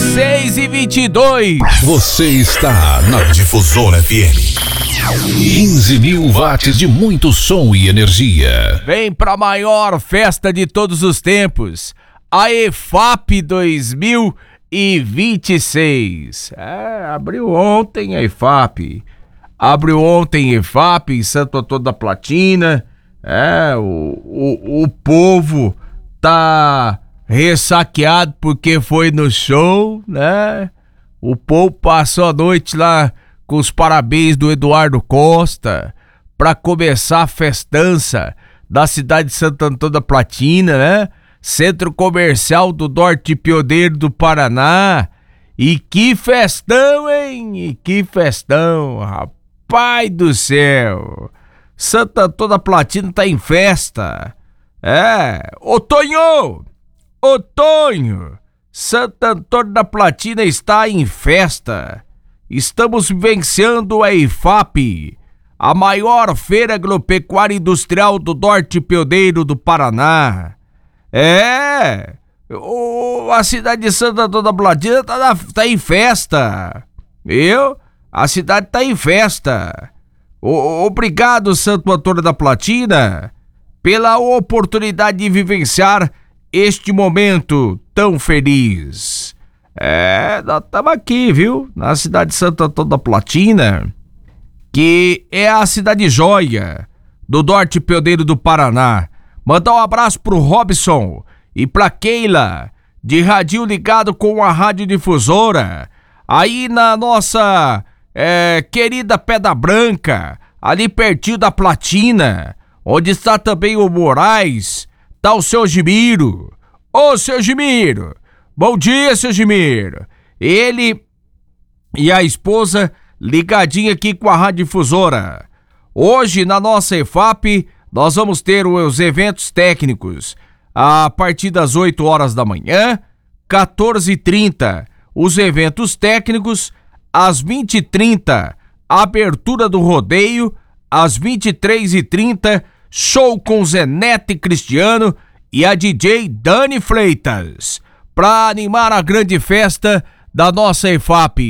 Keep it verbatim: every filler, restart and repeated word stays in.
seis e vinte e dois. Você está na Difusora F M. quinze mil watts de muito som e energia. Vem pra maior festa de todos os tempos, a E F A P dois mil e vinte e seis. É, abriu ontem a E F A P. Abriu ontem a E F A P em Santo Antônio da Platina. É, o, o, o povo tá ressaqueado porque foi no show, né? O povo passou a noite lá com os parabéns do Eduardo Costa pra começar a festança da cidade de Santo Antônio da Platina, né? Centro comercial do Norte Pioneiro do Paraná. E que festão, hein? E que festão, rapaz do céu. Santo Antônio da Platina tá em festa. É, ô Tonho! Ô Tonho! Santo Antônio da Platina está em festa. Estamos vivenciando a E F A P, a maior feira agropecuária industrial do Norte Pioneiro do Paraná. É, o, a cidade de Santo Antônio da Platina tá, na, tá em festa. Viu? A cidade tá em festa. O, obrigado, Santo Antônio da Platina, pela oportunidade de vivenciar este momento tão feliz. É, nós estamos aqui, viu? Na cidade de Santo Antônio da Platina, que é a cidade joia do Norte Pioneiro do Paraná. Mandar um abraço pro Robson e pra Keila, de radinho ligado com a Rádio Difusora, aí na nossa é, querida Pedra Branca, ali pertinho da Platina, onde está também o Moraes, tá o seu Gimiro. Ô, seu Gimiro, bom dia, seu Gimiro. Ele e a esposa ligadinho aqui com a Rádio Difusora. Hoje, na nossa E F A P, nós vamos ter os eventos técnicos a partir das oito horas da manhã, quatorze e trinta, os eventos técnicos, às vinte e trinta, abertura do rodeio, às vinte e três e trinta, show com Zé Neto e Cristiano e a D J Dani Freitas, para animar a grande festa da nossa E F A P.